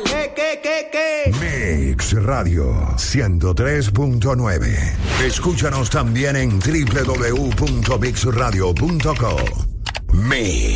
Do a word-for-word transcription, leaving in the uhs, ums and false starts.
¿Qué, qué, qué, qué? Mix Radio ciento tres punto nueve. Escúchanos también en doble u doble u doble u punto mix radio punto com. Mix.